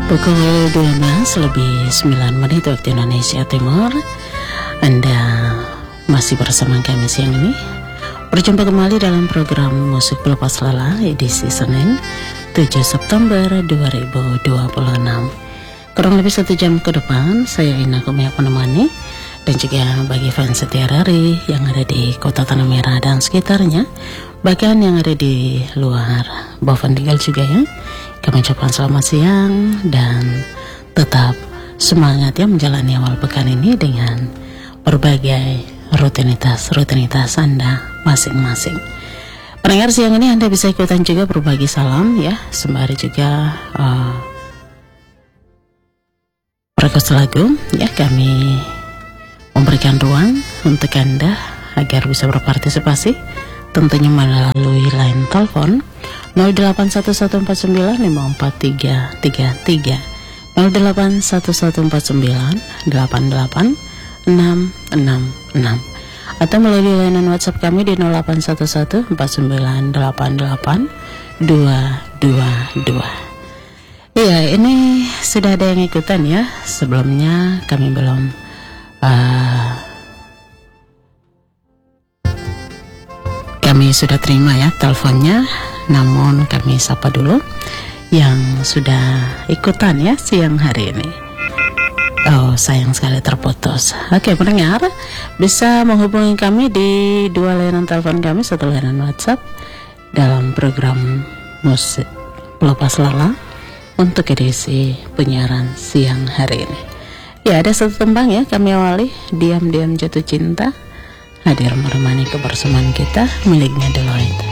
Pukul 12:09 waktu Indonesia Timur. Anda masih bersama kami siang ini. Berjumpa kembali dalam program Musik Pelepas Lelah edisi Senin 7 September 2026. Kurang lebih 1 jam ke depan saya Ina Kumia menemani, dan juga bagi fans setia Rari yang ada di Kota Tanah Merah dan sekitarnya, bahkan yang ada di luar Bovendigel juga ya, kami ucapkan selamat siang dan tetap semangat ya menjalani awal pekan ini dengan berbagai rutinitas Anda masing-masing. Pendengar, siang ini Anda bisa ikutan juga berbagi salam ya, sembari juga request lagu ya. Kami memberikan ruang untuk Anda agar bisa berpartisipasi, tentunya melalui line telepon 0811495433, 0811498866, atau melalui layanan WhatsApp kami di 081149882222. Iya, ini sudah ada yang ikutan ya. Sebelumnya kami belum kami sudah terima ya teleponnya, namun kami sapa dulu yang sudah ikutan ya siang hari ini. Oh, sayang sekali terputus. Oke, pendengar bisa menghubungi kami di dua layanan telepon kami, satu layanan WhatsApp dalam program Musik Pelepas Lelah untuk edisi penyiaran siang hari ini. Ya, ada satu tembang ya kami awali, Diam-Diam Jatuh Cinta, hadir menemani kebersamaan kita, miliknya Deloitte.